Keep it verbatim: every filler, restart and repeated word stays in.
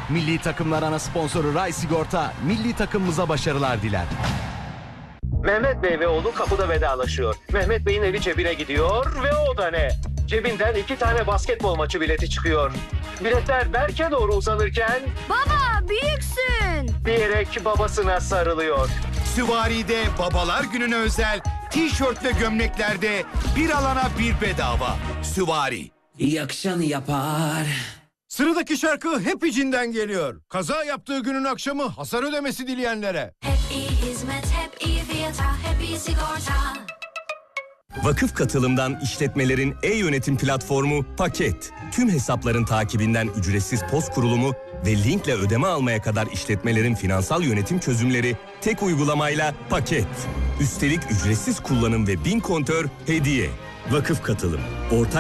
Milli takımlar ana sponsoru Ray Sigorta, milli takımımıza başarılar diler. Mehmet Bey ve oğlu kapıda vedalaşıyor. Mehmet Bey'in eli cebine gidiyor ve o da ne? Cebinden iki tane basketbol maçı bileti çıkıyor. Biletler Berk'e doğru uzanırken Baba büyüksün. diyerek babasına sarılıyor. Süvari'de babalar gününe özel tişört ve gömleklerde bir alana bir bedava. Süvari. Yakşanı yapar. Sıradaki şarkı hep içinden geliyor. Kaza yaptığı günün akşamı hasar ödemesi dileyenlere. Hep iyi hizmet, hep iyi fiyata, hep iyi sigorta. Vakıf Katılım'dan işletmelerin e-yönetim platformu Paket. Tüm hesapların takibinden ücretsiz post kurulumu ve linkle ödeme almaya kadar işletmelerin finansal yönetim çözümleri tek uygulamayla Paket. Üstelik ücretsiz kullanım ve bin kontör hediye. Vakıf Katılım. Ortak